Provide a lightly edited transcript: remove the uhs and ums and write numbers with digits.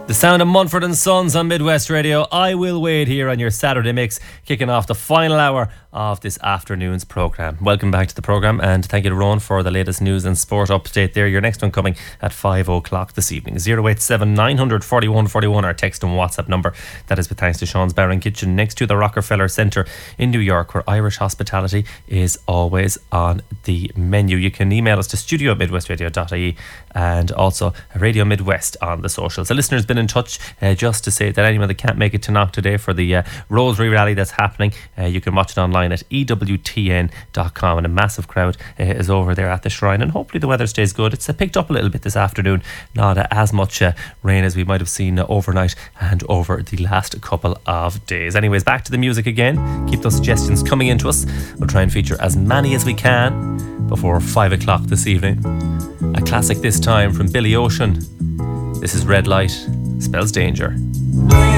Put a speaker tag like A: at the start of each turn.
A: The sound of Mumford and Sons on Midwest Radio. I Will Wait here on your Saturday mix, kicking off the final hour of this afternoon's programme. Welcome back to the programme, and thank you to Ron for the latest news and sport update there. Your next one coming at 5 o'clock this evening. 087 900 4141, our text and WhatsApp number. That is with thanks to Sean's Bar and Kitchen next to the Rockefeller Centre in New York, where Irish hospitality is always on the menu. You can email us to studio@midwestradio.ie and also Radio Midwest on the socials. The listener's been in touch just to say that anyone that can't make it to Knock today for the Rosary Rally that's happening, you can watch it online at ewtn.com, and a massive crowd is over there at the shrine, and hopefully the weather stays good. It's picked up a little bit this afternoon, not as much rain as we might have seen overnight and over the last couple of days. Anyways, back to the music again. Keep those suggestions coming into us. We'll try and feature as many as we can before 5 o'clock this evening. A classic this time from Billy Ocean. This is Red Light, spells danger.